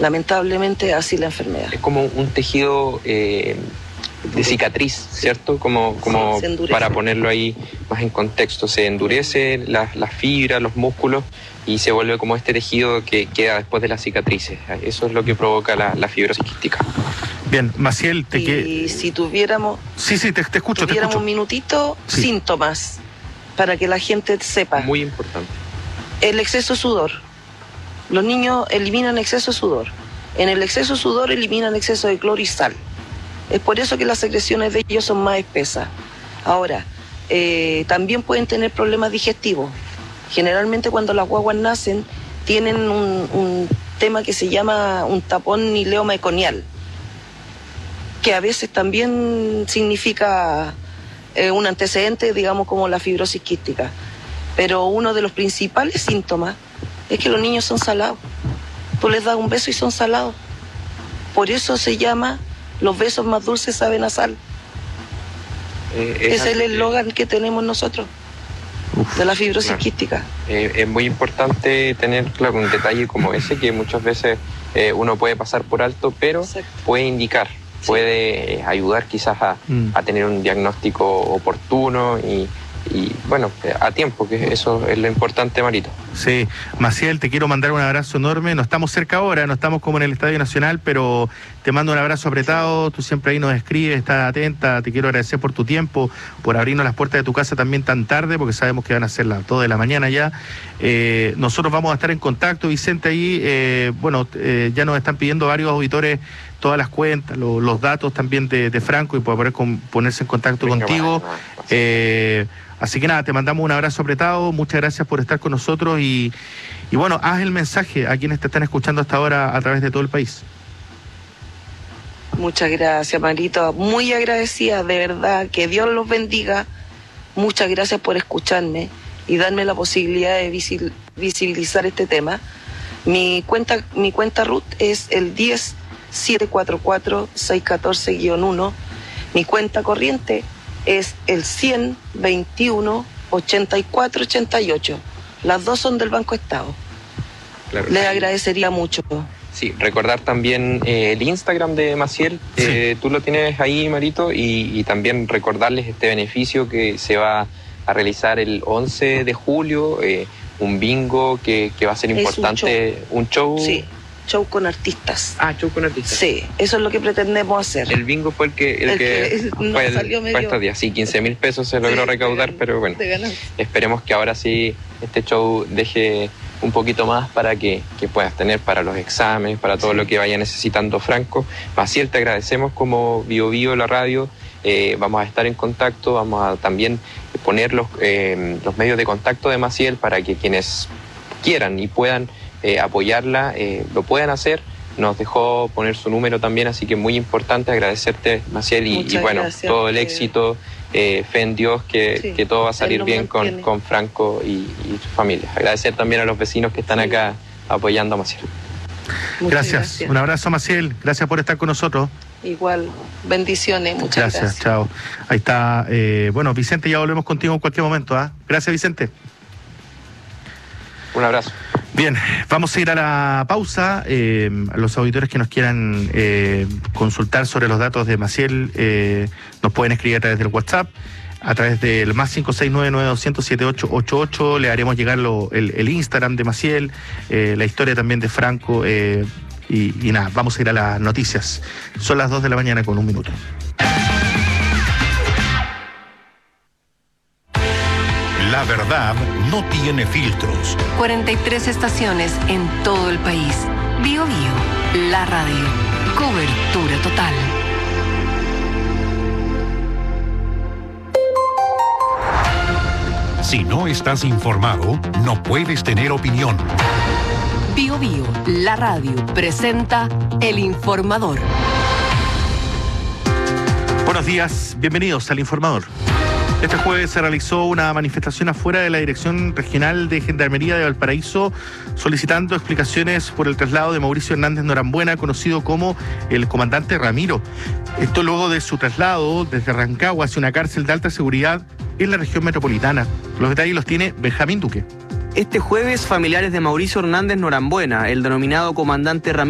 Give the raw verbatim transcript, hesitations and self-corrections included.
Lamentablemente así la enfermedad. Es como un tejido eh, de cicatriz, ¿cierto? Como, como sí, para ponerlo ahí más en contexto, se endurece las la fibras, los músculos y se vuelve como este tejido que queda después de las cicatrices. Eso es lo que provoca la, la fibrosis quística. Bien, Maciel, te y que... si tuviéramos... Sí, sí, te, te escucho, te tuviéramos escucho. un minutito, sí. Síntomas, para que la gente sepa. Muy importante. El exceso de sudor. Los niños eliminan exceso de sudor. En el exceso de sudor eliminan exceso de cloro y sal. Es por eso que las secreciones de ellos son más espesas. Ahora, eh, también pueden tener problemas digestivos. Generalmente cuando las guaguas nacen tienen un, un tema que se llama un tapón ileomeconial, que a veces también significa eh, un antecedente, digamos, como la fibrosis quística. Pero uno de los principales síntomas es que los niños son salados. Tú les das un beso y son salados. Por eso se llama los besos más dulces saben a sal. Eh, es es el eslogan que tenemos nosotros. Uf, de la fibrosis claro. quística. Eh, es muy importante tener, claro, un detalle como ese que muchas veces eh, uno puede pasar por alto, pero Exacto. puede indicar, sí. puede eh, ayudar quizás a, mm. a tener un diagnóstico oportuno y, y bueno, a tiempo, que eso es lo importante, Marito. Sí, Maciel, te quiero mandar un abrazo enorme. No estamos cerca ahora, no estamos como en el Estadio Nacional, pero te mando un abrazo apretado. Tú siempre ahí nos escribes, estás atenta. Te quiero agradecer por tu tiempo, por abrirnos las puertas de tu casa también tan tarde, porque sabemos que van a ser las dos de la mañana ya. Eh, nosotros vamos a estar en contacto, Vicente, ahí. Eh, bueno, eh, ya nos están pidiendo varios auditores todas las cuentas, lo, los datos también de, de Franco y para poder con, ponerse en contacto Venga, contigo. Bueno, no, no, eh, Así que nada, te mandamos un abrazo apretado, muchas gracias por estar con nosotros y, y bueno, haz el mensaje a quienes te están escuchando hasta ahora a través de todo el país. Muchas gracias, Marito, muy agradecida, de verdad, que Dios los bendiga. Muchas gracias por escucharme y darme la posibilidad de visibilizar este tema. Mi cuenta, mi cuenta R U T es el diez siete cuatro cuatro seis uno cuatro guion uno, mi cuenta corriente es el cien veintiuno ochenta y cuatro ochenta y ocho. Las dos son del Banco Estado. Claro, Les sí. agradecería mucho. Sí, recordar también eh, el Instagram de Maciel. Sí. Eh, tú lo tienes ahí, Marito, y, y también recordarles este beneficio que se va a realizar el once de julio, eh, un bingo que, que va a ser importante. Un show. Un show. Sí. Show con artistas. Ah, show con artistas. Sí, eso es lo que pretendemos hacer. El bingo fue el que, el el que, que no, fue el, salió medio... fue estos días. Sí, quince mil pesos se logró sí, recaudar, te pero bueno, esperemos que ahora sí este show deje un poquito más para que, que puedas tener para los exámenes, para todo sí. lo que vaya necesitando Franco. Maciel, te agradecemos como Bio Bio, la radio. Eh, vamos a estar en contacto, vamos a también poner los, eh, los medios de contacto de Maciel para que quienes quieran y puedan Eh, apoyarla, eh, lo pueden hacer. Nos dejó poner su número también, así que muy importante agradecerte, Maciel, y, y bueno, gracias, todo el éxito, eh, fe en Dios, que, sí, que todo va a salir bien con, con Franco y, y su familia. Agradecer también a los vecinos que están sí. acá apoyando a Maciel. Gracias. gracias, un abrazo, Maciel, gracias por estar con nosotros. Igual, bendiciones, muchas gracias. Gracias, chao. Ahí está, eh, bueno, Vicente, ya volvemos contigo en cualquier momento, ¿ah? ¿eh? Gracias, Vicente. Un abrazo. Bien, vamos a ir a la pausa. Eh, a los auditores que nos quieran eh, consultar sobre los datos de Maciel, eh, nos pueden escribir a través del WhatsApp, a través del más cinco seis nueve nueve dos cero cero siete ocho ocho ocho. Le haremos llegar lo, el, el Instagram de Maciel, eh, la historia también de Franco. Eh, y, y nada, vamos a ir a las noticias. Son las dos de la mañana con un minuto. La verdad no tiene filtros. cuarenta y tres estaciones en todo el país. Bio Bio, la radio. Cobertura total. Si no estás informado, no puedes tener opinión. Bio Bio, la radio, presenta El Informador. Buenos días, bienvenidos al Informador. Este jueves se realizó una manifestación afuera de la Dirección Regional de Gendarmería de Valparaíso solicitando explicaciones por el traslado de Mauricio Hernández Norambuena, conocido como el comandante Ramiro. Esto luego de su traslado desde Rancagua hacia una cárcel de alta seguridad en la región metropolitana. Los detalles los tiene Benjamín Duque. Este jueves, familiares de Mauricio Hernández Norambuena, el denominado comandante Ramiro,